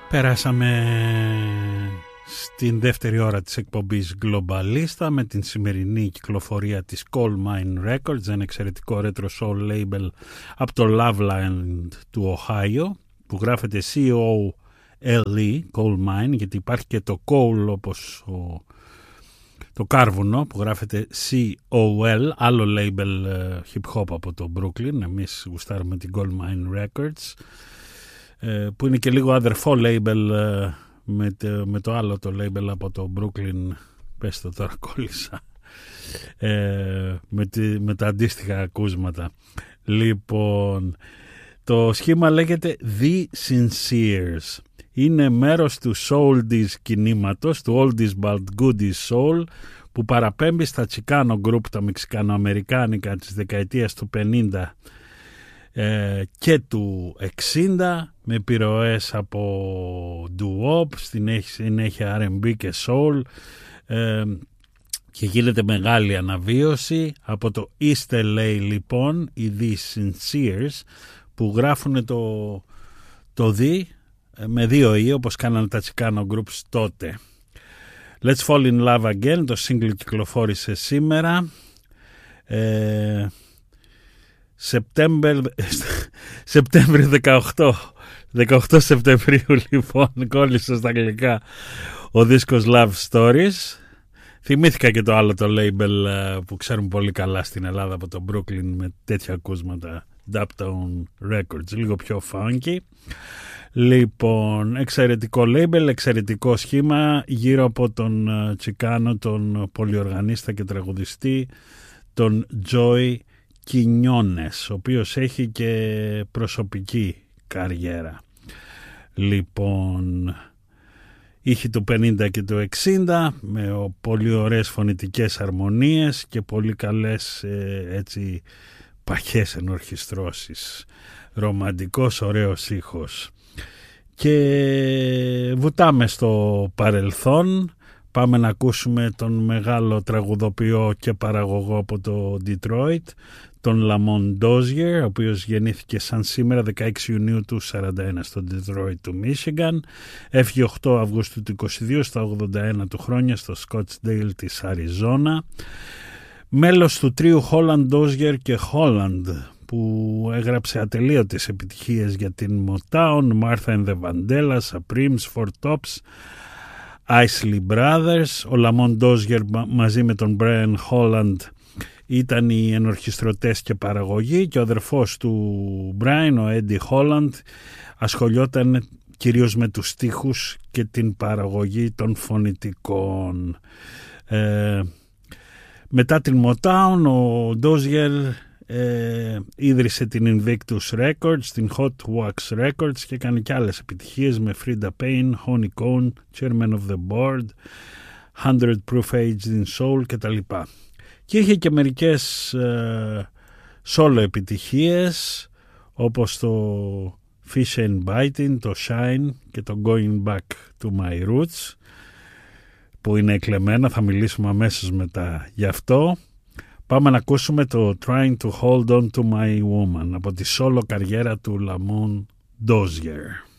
Περάσαμε στην δεύτερη ώρα της εκπομπής Globalista με την σημερινή κυκλοφορία της Coal Mine Records, ένα εξαιρετικό retro soul label από το Loveland του Οχάιο, που γράφεται C-O-L-E, Coal Mine, γιατί υπάρχει και το coal όπως το κάρβουνο που γράφεται C-O-L, άλλο label hip hop από το Brooklyn. Εμείς γουστάρουμε την Coal Mine Records, που είναι και λίγο αδερφό label με το άλλο το label από το Brooklyn. Πες το τώρα, κόλλησα, με τα αντίστοιχα ακούσματα. Λοιπόν, το σχήμα λέγεται The Sinceres. Είναι μέρος του Souldies κινήματος, του Oldies But Goodies Soul, που παραπέμπει στα Chicano Group, τα μεξικανοαμερικάνικα της δεκαετίας του 50 και του 60, με επιρροές από doo-wop, στην συνέχεια R&B και soul, και γίνεται μεγάλη αναβίωση από το East LA. Λοιπόν, οι The Sinceres, που γράφουν το The με δύο «η», όπως κάνανε τα Chicano Groups τότε. Let's Fall in Love Again, το single κυκλοφόρησε σήμερα, Σεπτέμβριο 18 Σεπτεμβρίου. Λοιπόν, κόλλησε στα αγγλικά ο δίσκος Love Stories. Θυμήθηκα και το άλλο το label που ξέρουμε πολύ καλά στην Ελλάδα από το Brooklyn, με τέτοια ακούσματα, Daptown Records, λίγο πιο funky. Λοιπόν, εξαιρετικό label, εξαιρετικό σχήμα γύρω από τον Τσικάνο, τον πολυοργανίστα και τραγουδιστή, τον Joy Quinones, ο οποίος έχει και προσωπική καριέρα. Λοιπόν, είχε του 50 και του 60 με πολύ ωραίες φωνητικές αρμονίες και πολύ καλές έτσι παχές ενορχιστρώσεις, ρομαντικός ωραίος ήχος. Και βουτάμε στο παρελθόν. Πάμε να ακούσουμε τον μεγάλο τραγουδοποιό και παραγωγό από το Detroit, τον Lamont Dozier, ο οποίος γεννήθηκε σαν σήμερα 16 Ιουνίου του 41 στο Detroit του Michigan. Έφυγε 8 Αυγούστου του 22 στα 81 του χρόνια στο Scottsdale της Αριζόνα. Μέλος του τρίου Holland, Dozier και Holland, που έγραψε ατελείωτες επιτυχίες για την Motown, Martha and the Vandellas, Supremes, Four Tops, Isley Brothers. Ο Lamont Dozier μαζί με τον Brian Holland ήταν οι ενορχιστρωτές και παραγωγοί, και ο αδερφός του Brian, ο Eddie Holland, ασχολιόταν κυρίως με τους στίχους και την παραγωγή των φωνητικών. Μετά την Motown, ο Dozier ίδρυσε την Invictus Records, την Hot Wax Records, και έκανε και άλλες επιτυχίες με Frida Payne, Honey Cone, Chairman of the Board, 100 Proof Aged in Soul κτλ. Και είχε και μερικές solo επιτυχίες, όπως το Fish and Biting, το Shine και το Going Back to My Roots, που είναι εκλεμμένα, θα μιλήσουμε αμέσως μετά γι' αυτό. Πάμε να ακούσουμε το Trying to Hold On to My Woman από τη solo καριέρα του Lamont Dozier.